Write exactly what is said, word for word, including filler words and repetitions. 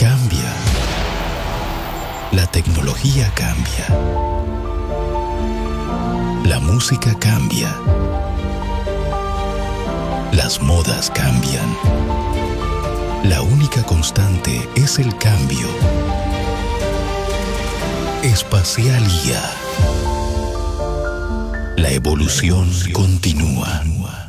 cambia. La tecnología cambia. La música cambia. Las modas cambian. La única constante es el cambio. Espacialía. La evolución continúa.